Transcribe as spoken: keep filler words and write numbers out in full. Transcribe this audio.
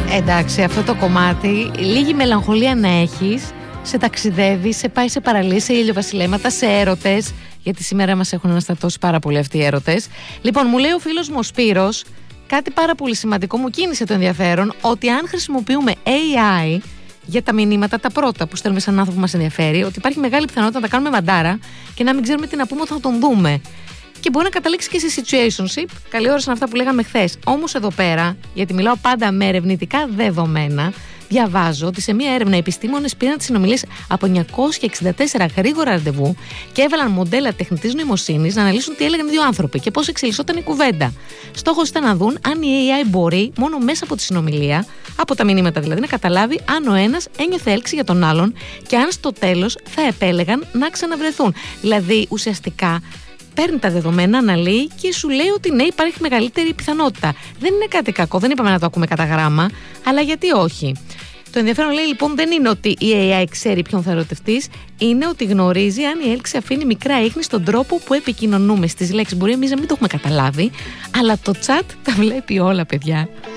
Εντάξει, αυτό το κομμάτι, λίγη μελαγχολία να έχεις, σε ταξιδεύει, σε πάει σε παραλίες, σε ηλιοβασιλέματα, σε έρωτες, γιατί σήμερα μας έχουν αναστατώσει πάρα πολύ αυτοί οι έρωτες. Λοιπόν, μου λέει ο φίλος μου ο Σπύρος, κάτι πάρα πολύ σημαντικό, μου κίνησε το ενδιαφέρον, ότι αν χρησιμοποιούμε έι άι για τα μηνύματα, τα πρώτα που στέλνουμε σαν άνθρωπο που μας ενδιαφέρει, ότι υπάρχει μεγάλη πιθανότητα να τα κάνουμε μαντάρα και να μην ξέρουμε τι να πούμε όταν θα τον δούμε. Και μπορεί να καταλήξει και σε situationship. Καλή ώρα σαν αυτά που λέγαμε χθες. Όμως εδώ πέρα, γιατί μιλάω πάντα με ερευνητικά δεδομένα, διαβάζω ότι σε μία έρευνα οι επιστήμονες πήραν τις συνομιλίες από εννιακόσια εξήντα τέσσερα γρήγορα ραντεβού και έβαλαν μοντέλα τεχνητής νοημοσύνης να αναλύσουν τι έλεγαν δύο άνθρωποι και πώς εξελισσόταν η κουβέντα. Στόχος ήταν να δουν αν η έι άι μπορεί μόνο μέσα από τη συνομιλία, από τα μηνύματα δηλαδή, να καταλάβει αν ο ένας ένιωθε έλξη για τον άλλον και αν στο τέλος θα επέλεγαν να ξαναβρεθούν. Δηλαδή ουσιαστικά παίρνει τα δεδομένα, αναλύει και σου λέει ότι ναι, υπάρχει μεγαλύτερη πιθανότητα. Δεν είναι κάτι κακό, δεν είπαμε να το ακούμε κατά γράμμα, αλλά γιατί όχι. Το ενδιαφέρον, λέει, λοιπόν, δεν είναι ότι η έι άι ξέρει ποιον θα ερωτευτείς, είναι ότι γνωρίζει αν η έλξη αφήνει μικρά ίχνη στον τρόπο που επικοινωνούμε στις λέξεις. Μπορεί εμείς να μην το έχουμε καταλάβει, αλλά το chat τα βλέπει όλα, παιδιά.